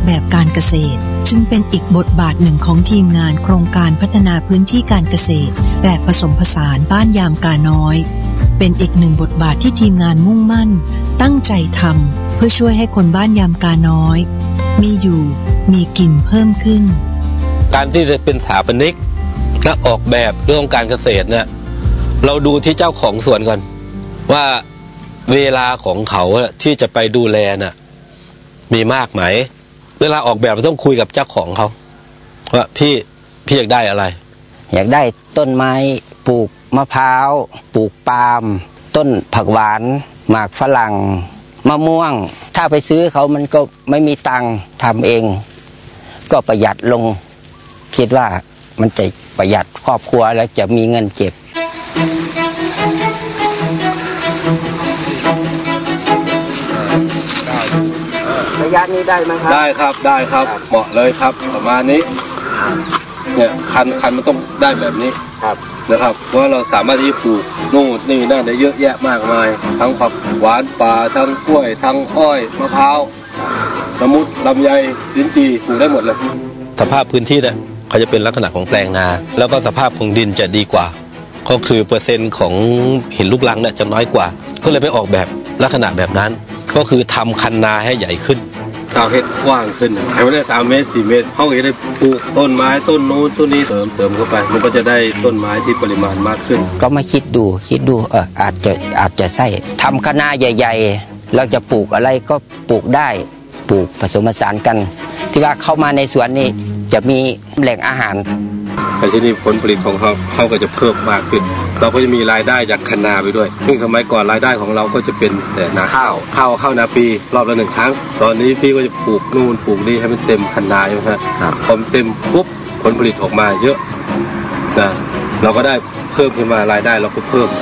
แบบการเกษตรจึงเป็นอีกบทบาทหนึ่งของทีมงานโครงการพัฒนาพื้นที่การเกษตรแบบผสมผสานบ้านยามกาน้อยเป็นอีกหนึ่งบทบาทที่ทีมงานมุ่งมั่นตั้งใจทำเพื่อช่วยให้คนบ้านยามกาน้อยมีอยู่มีกินเพิ่มขึ้นการที่จะเป็นสถาปนิกและออกแบบเรื่องการเกษตรเนี่ยเราดูที่เจ้าของสวนก่อนว่าเวลาของเขาที่จะไปดูแลน่ะมีมากไหมเวลาออกแบบเราต้องคุยกับเจ้าของเขาว่าพี่อยากได้อะไรอยากได้ต้นไม้ปลูกมะพร้าวปลูกปาล์มต้นผักหวานหมากฝรั่งมะม่วงถ้าไปซื้อเขามันก็ไม่มีตังค์ทำเองก็ประหยัดลงคิดว่ามันจะประหยัดครอบครัวแล้วจะมีเงินเก็บระยะนี้ได้ไหมครับได้ครับได้ครับเหมาะเลยครับประมาณนี้เนี่ยคันมันต้องได้แบบนี้ครับนะครับเพราะเราสามารถที่ปลูกนู่นนี่นั่นได้เยอะแยะมากมายทั้งผักหวานป่าทั้งกล้วยทั้งอ้อยมะพร้าวละมุดลำไยลิ้นจี่ปลูกได้หมดเลยสภาพพื้นที่เนี่ยเขาจะเป็นลักษณะของแปลงนาแล้วก็สภาพของดินจะดีกว่าก็คือเปอร์เซ็นต์ของหินลูกรังเนี่ยจะน้อยกว่าก็เลยไปออกแบบลักษณะแบบนั้นก็คือทำคันนาให้ใหญ่ขึ้นเอาเฮ็ดกว้างขึ้นให้มันได้3 เมตร 4 เมตรเขาก็จะได้ปลูกต้นไม้ต้นนู้นต้นนี้เสริมเข้าไปมันก็จะได้ต้นไม้ที่ปริมาณมากขึ้นก็มาคิดดูอาจจะใช่ทำคะนาใหญ่ๆเราจะปลูกอะไรก็ปลูกได้ปลูกผสมผสานกันที่ว่าเข้ามาในสวนนี่จะมีแหล่งอาหารแต่ที่นี่ผลผลิตของเขาก็จะเพิ่มมากขึ้นเราก็จะมีรายได้จากคะนาไปด้วยซึ่งสมัยก่อนรายได้ของเราก็จะเป็นแต่นาข้าวเข้านาปีรอบละ1 ครั้งตอนนี้พี่ก็จะปลูกนู่นปลูกนี่ให้มันเต็มคะนาใช่ไหมครับพอเต็มปุ๊บผลผลิตออกมาเยอะนะเราก็ได้เพิ่มขึ้นมารายได้เราก็เพิ่ม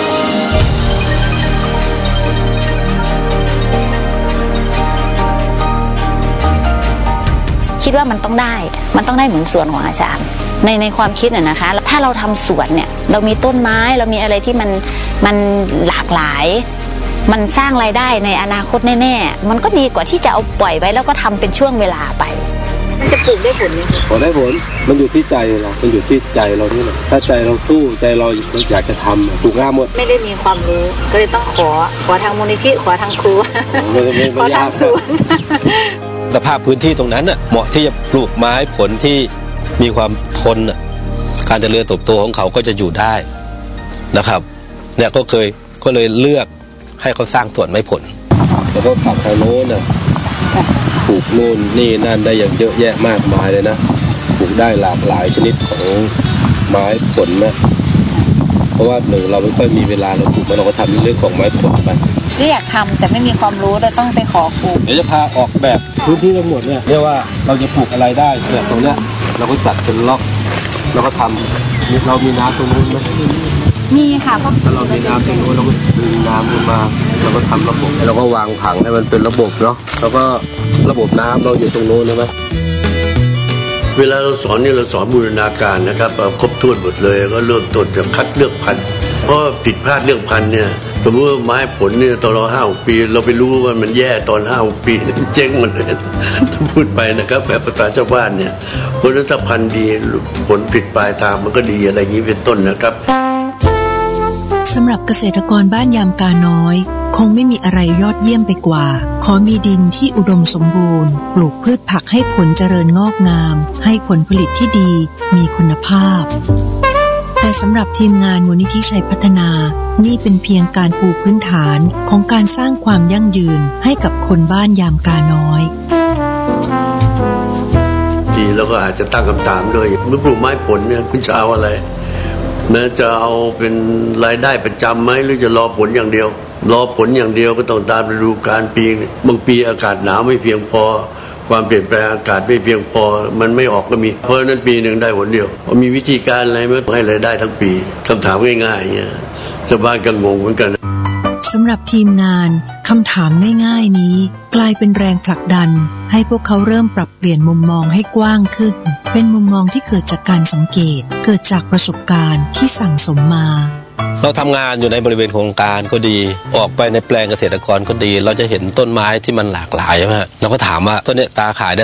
คิดว่ามันต้องได้เหมือนสวนของอาจารย์ในความคิดน่ะนะคะถ้าเราทำสวนเนี่ยเรามีต้นไม้เรามีอะไรที่มันหลากหลายมันสร้างรายได้ในอนาคตแน่ๆมันก็ดีกว่าที่จะเอาปล่อยไว้แล้วก็ทำเป็นช่วงเวลาไปมันจะปลูกได้ผลไหมได้ผลมันอยู่ที่ใจเรามันอยู่ที่ใจเรานี่แหละถ้าใจเราสู้ใจเราอยากจะทำปลูกง่ายหมดไม่ได้มีความรู้ก็เลยต้องขอทางมูลนิธิขอทางครูขอทางสวนสภาพพื้นที่ตรงนั้นน่ะเหมาะที่จะปลูกไม้ผลที่มีความทนการเจริญเติบโตของเขาก็จะอยู่ได้นะครับเนี่ยก็เลยเลือกให้เขาสร้างสวนไม้ผลแล้วก็ผักไฮโลน่ะปลูกโน่นนี่นั่นได้อย่างเยอะแยะมากมายเลยนะปลูกได้หลากหลายชนิดของไม้ผลนะเพราะว่าเราไม่ค่อยมีเวลาเราปลูกเราก็ทำเรื่องของไม้ผลไปก็อยากทำแต่ไม่มีความรู้เราต้องไปขอครูเดี๋ยวจะพาออกแบบพื้นที่ทั้งหมดเนี่ยเรียกว่าเราจะปลูกอะไรได้เนี่ยตรงเนี้ยเราก็จัดเป็นล็อกแล้วก็ทำเรามีน้ำตรงนู้นไหมมีค่ะถ้าเรามีน้ำตรงนู้นเราก็ดึงน้ำขึ้นมาเราก็ทำระบบแล้วก็วางผังให้มันเป็นระบบเนาะแล้วก็ระบบน้ำเราอยู่ตรงนู้นใช่ไหมเวลาเราสอนเนี่ยเราสอนบูรณาการนะครับครบถ้วนหมดเลยก็เริ่มต้นจากคัดเลือกพันธุ์เพราะผิดพลาดเรื่องพันธุ์เนี่ยสมมติว่าไม้ผลเนี่ยตอนเรา5-6 ปีเราไปรู้ว่ามันแย่ตอน5-6 ปีเจ๊งหมดเลยพูดไปนะครับแบบภาษาชาวบ้านเนี่ยเพราะถ้าพันธุ์ดีผลผิดปลายทางมันก็ดีอะไรอย่างนี้เป็นต้นนะครับสำหรับเกษตรกรบ้านยามกาน้อยคงไม่มีอะไรยอดเยี่ยมไปกว่าขอมีดินที่อุดมสมบูรณ์ปลูกพืชผักให้ผลเจริญงอกงามให้ผลผลิตที่ดีมีคุณภาพแต่สำหรับทีมงานมูลนิธิชัยพัฒนานี่เป็นเพียงการปูพื้นฐานของการสร้างความยั่งยืนให้กับคนบ้านยามกาน้อยทีแล้วก็อาจจะตั้งคำถามด้วยเมื่อปลูกไม้ผลเนี่ยคุณจะเอาอะไรนะจะเอาเป็นรายได้ประจำไหมหรือจะรอผลอย่างเดียวรอผลอย่างเดียวก็ต้องตามฤดูกาลปีบางปีอากาศหนาวไม่เพียงพอความเปลี่ยนแปลงอากาศไม่เพียงพอมันไม่ออกก็มีเพราะนั้นปีหนึ่งได้ผลเดียวมีวิธีการอะไรไหมให้รายได้ทั้งปีคำถามง่ายๆอย่างเงี้ยชาวบ้านก็งงเหมือนกันสำหรับทีมงานคำถามง่ายๆนี้กลายเป็นแรงผลักดันให้พวกเขาเริ่มปรับเปลี่ยนมุมมองให้กว้างขึ้นเป็นมุมมองที่เกิดจากการสังเกตเกิดจากประสบการณ์ที่สั่งสมมาเราทำงานอยู่ในบริเวณโครงการก็ดีออกไปในแปลงเกษตรกรก็ดีเราจะเห็นต้นไม้ที่มันหลากหลายใช่ไหมเราก็ถามว่าต้นนี้ตาขายได้